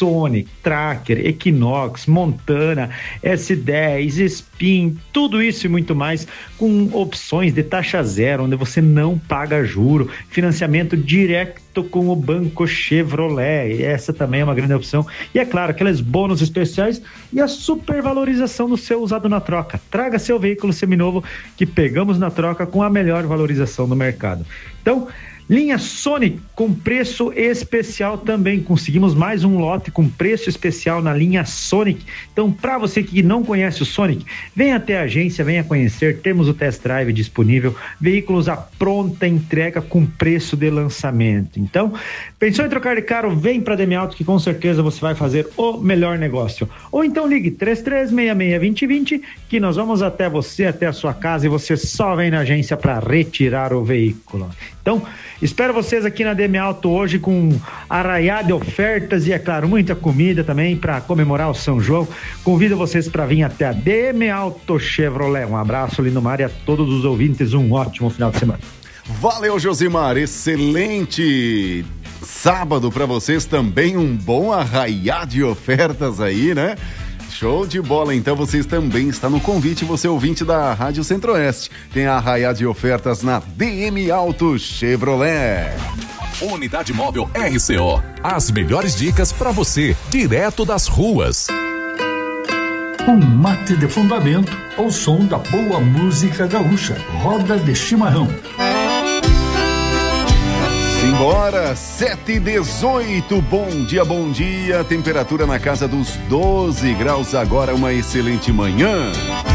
Sonic, Tracker, Equinox, Montana, S10, Spin, tudo isso e muito mais com opções de taxa zero, onde você não paga juro, financiamento direto com o Banco Chevrolet, essa também é uma grande opção, e é claro, aqueles bônus especiais e a supervalorização do seu usado na troca. Traga seu veículo seminovo que pegamos na troca com a melhor valorização do mercado. Então, linha Sonic com preço especial também. Conseguimos mais um lote com preço especial na linha Sonic. Então, para você que não conhece o Sonic, venha até a agência, venha conhecer. Temos o test drive disponível, veículos à pronta entrega com preço de lançamento. Então, pensou em trocar de carro? Vem para Demi Auto que com certeza você vai fazer o melhor negócio. Ou então ligue 3366-2020 que nós vamos até você, até a sua casa, e você só vem na agência para retirar o veículo. Então, espero vocês aqui na DM Auto hoje com arraiá de ofertas e, é claro, muita comida também para comemorar o São João. Convido vocês para vir até a DM Auto Chevrolet. Um abraço, Lindomar, e a todos os ouvintes um ótimo final de semana. Valeu, Josimar, excelente sábado para vocês também, um bom arraiá de ofertas aí, né? Show de bola, então vocês também está no convite, você ouvinte da Rádio Centro-Oeste. Tem a arraiá de ofertas na DM Auto Chevrolet. Unidade Móvel RCO. As melhores dicas para você, direto das ruas. Um mate de fundamento ao som da boa música gaúcha. Roda de chimarrão. Simbora, 7h18, bom dia, temperatura na casa dos 12 graus, agora uma excelente manhã.